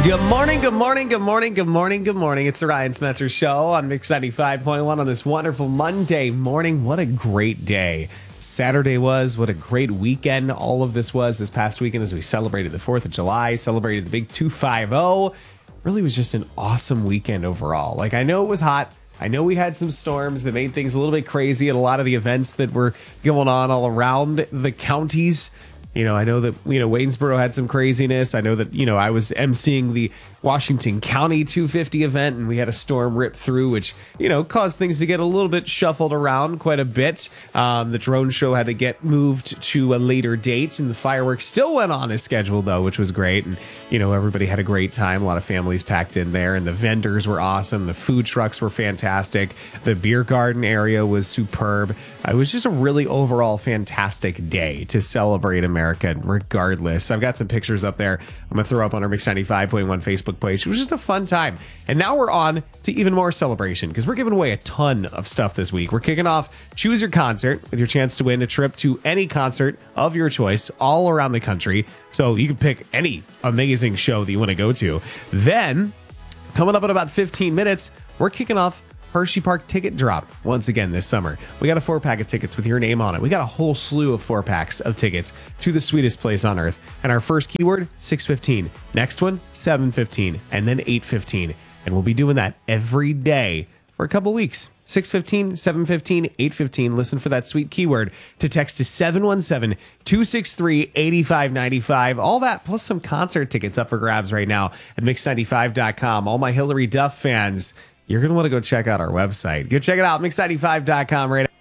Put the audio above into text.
Good morning, good morning, good morning, good morning, good morning. It's the Ryan Smetzer Show on Mix 95.1 on this wonderful Monday morning. What a great day Saturday was. What a great weekend all of this was this past weekend as we celebrated the 4th of July, celebrated the big 250. Really was just an awesome weekend overall. Like, I know it was hot. I know we had some storms that made things a little bit crazy at a lot of the events that were going on all around the counties. You know, I know that, Waynesboro had some craziness. I know that, I was emceeing the Washington County 250 event and we had a storm rip through, which, caused things to get a little bit shuffled around quite a bit. The drone show had to get moved to a later date and the fireworks still went on as scheduled, though, which was great. And, everybody had a great time. A lot of families packed in there and the vendors were awesome. The food trucks were fantastic. The beer garden area was superb. It was just a really overall fantastic day to celebrate America regardless. I've got some pictures up there I'm going to throw up on our Mix 95.1 Facebook page. It was just a fun time. And now we're on to even more celebration because we're giving away a ton of stuff this week. We're kicking off Choose Your Concert with your chance to win a trip to any concert of your choice all around the country. So you can pick any amazing show that you want to go to. Then, coming up in about 15 minutes, we're kicking off Hershey Park ticket drop once again this summer. We got a 4-pack of tickets with your name on it. We got a whole slew of 4-packs of tickets to the sweetest place on earth. And our first keyword, 6:15. Next one, 7:15. And then 8:15. And we'll be doing that every day for a couple weeks. 6:15, 7:15, 8:15. Listen for that sweet keyword to text to 717-263-8595. All that plus some concert tickets up for grabs right now at Mix95.com. All my Hillary Duff fans, you're going to want to go check out our website. Go check it out, Mix95.com right now.